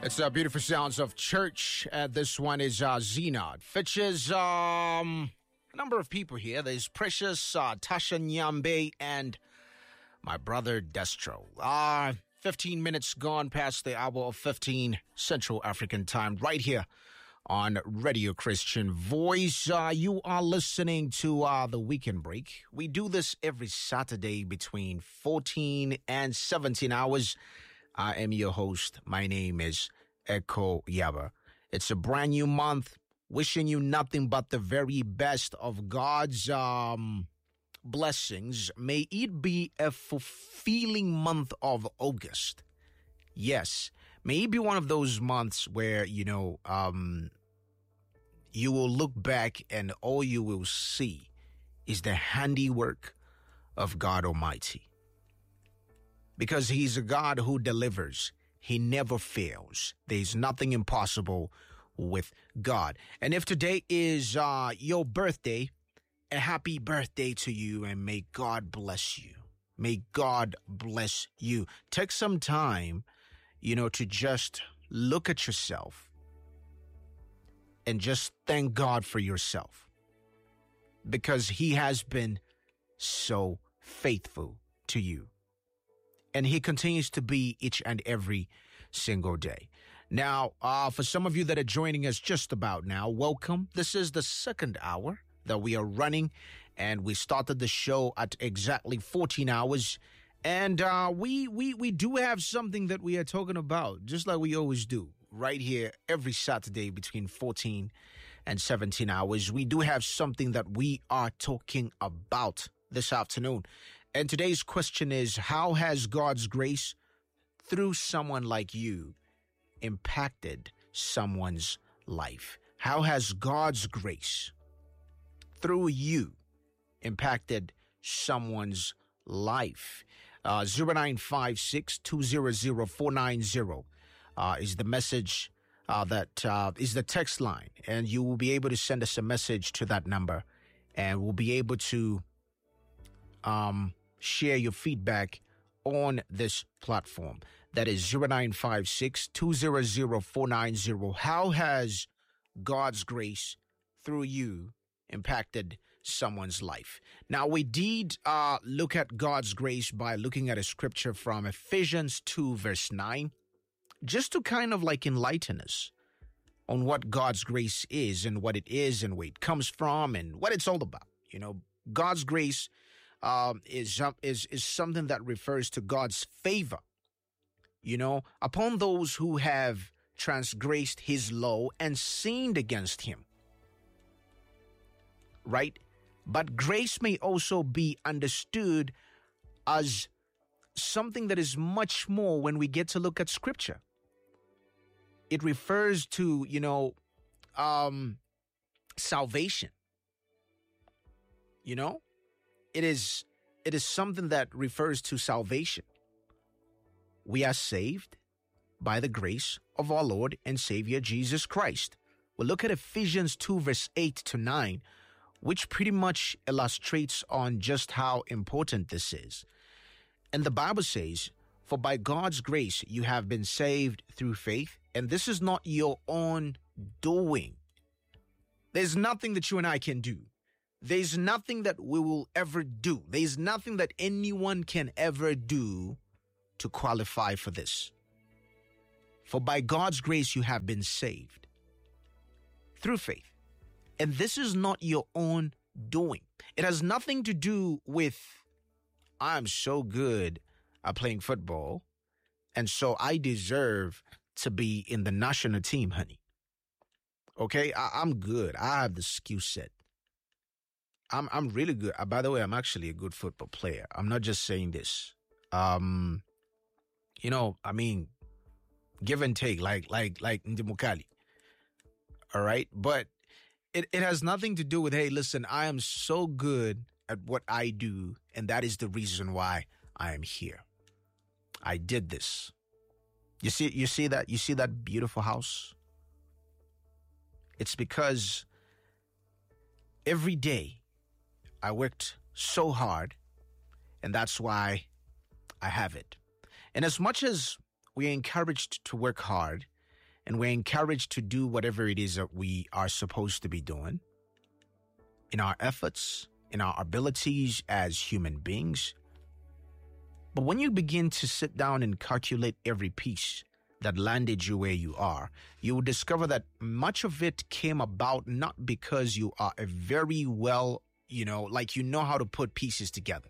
It's the beautiful sounds of church. This one is Zenod. Features a number of people here. There's Precious, Tasha Nyambe, and my brother Destro. 15 minutes gone past the hour of 15 Central African time, right here on Radio Christian Voice. You are listening to The Weekend Break. We do this every Saturday between 14 and 17 hours. I am your host. My name is Echo Yaba. It's a brand new month. Wishing you nothing but the very best of God's blessings. May it be a fulfilling month of August. Yes. May it be one of those months where, you will look back and all you will see is the handiwork of God Almighty. Because He's a God who delivers. He never fails. There's nothing impossible with God. And if today is your birthday, a happy birthday to you, and may God bless you. May God bless you. Take some time, to just look at yourself and just thank God for yourself. Because He has been so faithful to you. And He continues to be each and every single day. Now, for some of you that are joining us just about now, welcome. This is the second hour that we are running, and we started the show at exactly 14 hours. And we do have something that we are talking about, just like we always do, right here every Saturday between 14 and 17 hours. We do have something that we are talking about this afternoon. And today's question is, how has God's grace through someone like you impacted someone's life? How has God's grace through you impacted someone's life? 0956-200-490 is the message that is the text line. And you will be able to send us a message to that number, and we'll be able to share your feedback on this platform. That is 0956-200-490. How has God's grace through you impacted someone's life? Now, we did look at God's grace by looking at a scripture from Ephesians 2 verse 9, just to kind of like enlighten us on what God's grace is and what it is and where it comes from and what it's all about. God's grace is something that refers to God's favor, upon those who have transgressed His law and sinned against Him. Right? But grace may also be understood as something that is much more when we get to look at Scripture. It refers to, salvation. It is something that refers to salvation. We are saved by the grace of our Lord and Savior Jesus Christ. We'll look at Ephesians 2 verse 8 to 9, which pretty much illustrates on just how important this is. And the Bible says, "For by God's grace you have been saved through faith, and this is not your own doing." There's nothing that you and I can do. There's nothing that we will ever do. There's nothing that anyone can ever do to qualify for this. For by God's grace you have been saved through faith. And this is not your own doing. It has nothing to do with, I'm so good at playing football, and so I deserve to be in the national team, honey. Okay, I'm good. I have the skill set. I'm really good. By the way, I'm actually a good football player. I'm not just saying this. Give and take, like Ndimukali. All right. But it has nothing to do with, hey, listen, I am so good at what I do, and that is the reason why I am here. I did this. You see that beautiful house? It's because every day I worked so hard, and that's why I have it. And as much as we are encouraged to work hard, and we're encouraged to do whatever it is that we are supposed to be doing in our efforts, in our abilities as human beings. But when you begin to sit down and calculate every piece that landed you where you are, you will discover that much of it came about not because you are a very well, like you know how to put pieces together.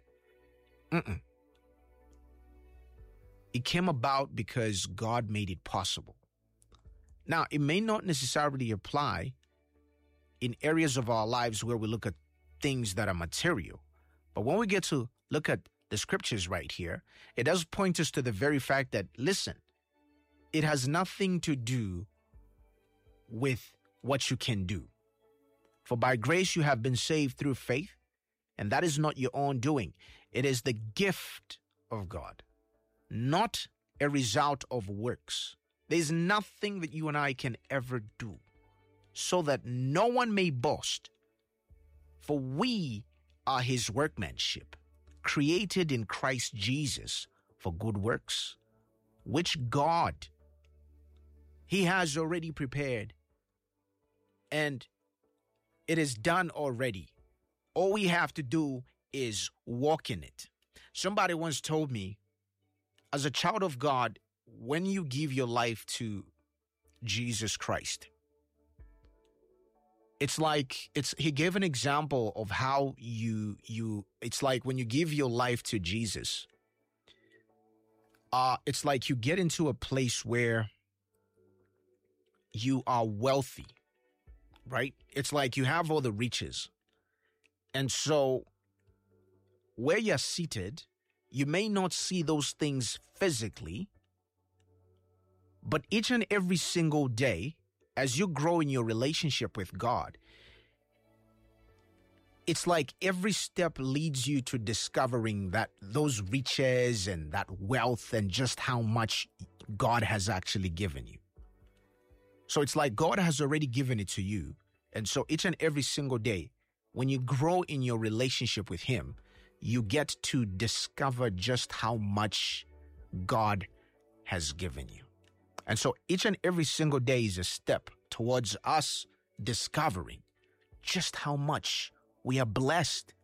It came about because God made it possible. Now, it may not necessarily apply in areas of our lives where we look at things that are material. But when we get to look at the scriptures right here, it does point us to the very fact that, listen, it has nothing to do with what you can do. For by grace you have been saved through faith, and that is not your own doing. It is the gift of God, not a result of works. There's nothing that you and I can ever do so that no one may boast. For we are his workmanship, created in Christ Jesus for good works, which God, he has already prepared, and it is done already. All we have to do is walk in it. Somebody once told me, as a child of God, when you give your life to Jesus Christ, he gave an example of how it's like when you give your life to Jesus, it's like you get into a place where you are wealthy, right? It's like you have all the riches. And so where you're seated, you may not see those things physically, but each and every single day, as you grow in your relationship with God, it's like every step leads you to discovering that those riches and that wealth and just how much God has actually given you. So it's like God has already given it to you. And so each and every single day, when you grow in your relationship with him, you get to discover just how much God has given you. And so each and every single day is a step towards us discovering just how much we are blessed.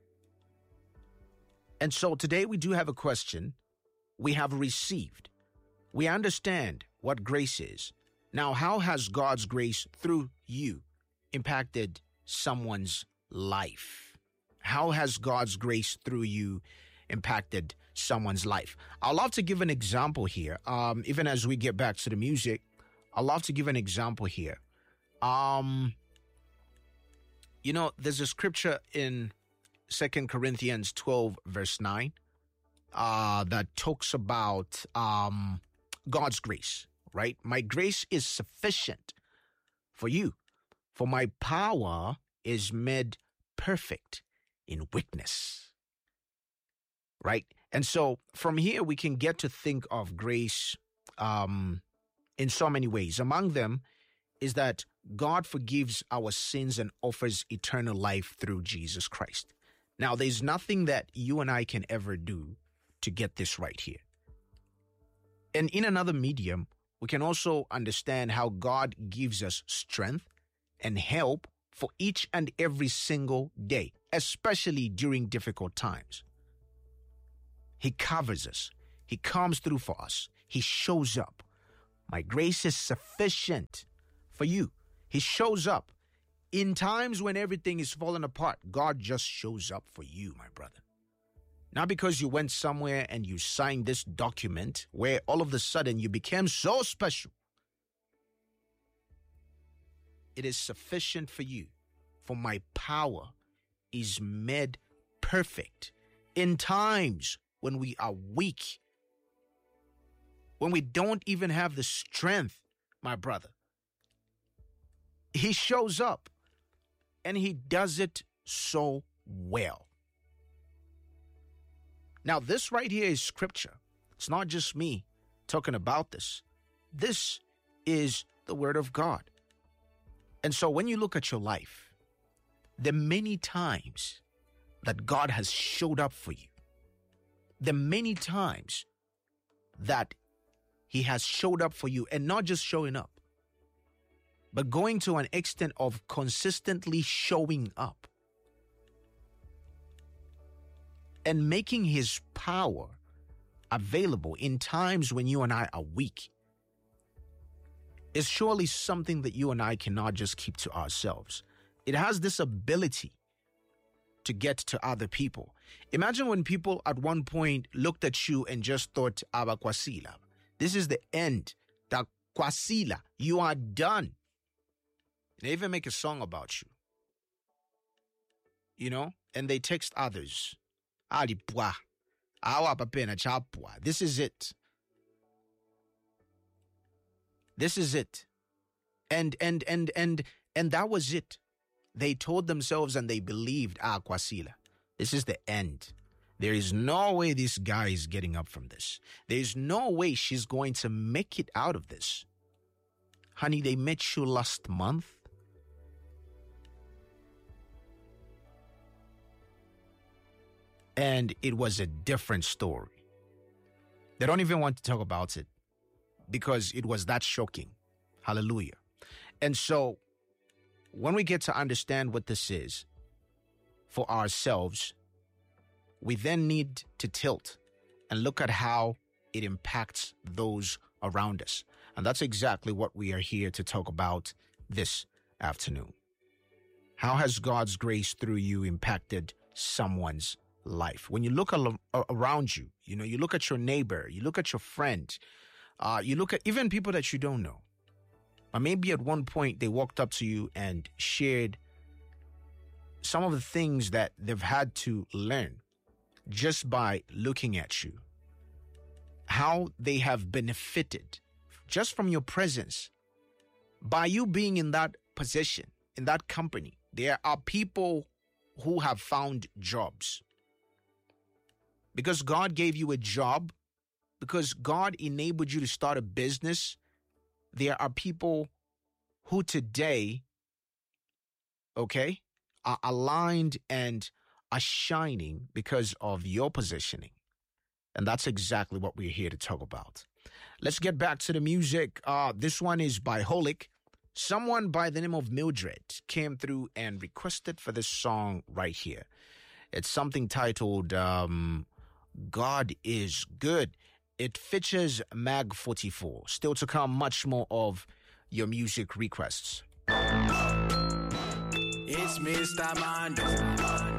And so today we do have a question. We have received. We understand what grace is. Now, how has God's grace through you impacted someone's life? How has God's grace through you impacted someone's life? I'd love to give an example here. Even as we get back to the music, I'd love to give an example here. There's a scripture in 2 Corinthians 12, verse 9, that talks about God's grace, right? My grace is sufficient for you, for my power is made perfect in weakness, right? And so from here, we can get to think of grace in so many ways. Among them is that God forgives our sins and offers eternal life through Jesus Christ. Now, there's nothing that you and I can ever do to get this right here. And in another medium, we can also understand how God gives us strength and help for each and every single day, especially during difficult times. He covers us. He comes through for us. He shows up. My grace is sufficient for you. He shows up. In times when everything is falling apart, God just shows up for you, my brother. Not because you went somewhere and you signed this document where all of a sudden you became so special. It is sufficient for you, for my power is made perfect in times when we are weak, when we don't even have the strength, my brother. He shows up and he does it so well. Now, this right here is scripture. It's not just me talking about this. This is the word of God. And so when you look at your life, the many times that God has showed up for you, the many times that he has showed up for you, and not just showing up, but going to an extent of consistently showing up and making his power available in times when you and I are weak, is surely something that you and I cannot just keep to ourselves. It has this ability to get to other people. Imagine when people at one point looked at you and just thought, Aba Kwasila, this is the end. Da Kwasila, you are done. They even make a song about you. You know? And they text others. Alipwa. Awa papena chapwa. This is it. This is it. And that was it. They told themselves and they believed, Kwasila, this is the end. There is no way this guy is getting up from this. There is no way she's going to make it out of this. Honey, they met you last month. And it was a different story. They don't even want to talk about it because it was that shocking. Hallelujah. And so when we get to understand what this is for ourselves, we then need to tilt and look at how it impacts those around us. And that's exactly what we are here to talk about this afternoon. How has God's grace through you impacted someone's life? When you look around you, you know, you look at your neighbor, you look at your friend, you look at even people that you don't know. Or maybe at one point they walked up to you and shared some of the things that they've had to learn just by looking at you. How they have benefited just from your presence. By you being in that position, in that company, there are people who have found jobs. Because God gave you a job, because God enabled you to start a business, there are people who today, are aligned and are shining because of your positioning. And that's exactly what we're here to talk about. Let's get back to the music. This one is by Holic. Someone by the name of Mildred came through and requested for this song right here. It's something titled God is Good. It features Mag 44. Still to come, much more of your music requests. It's Mr. Mondo.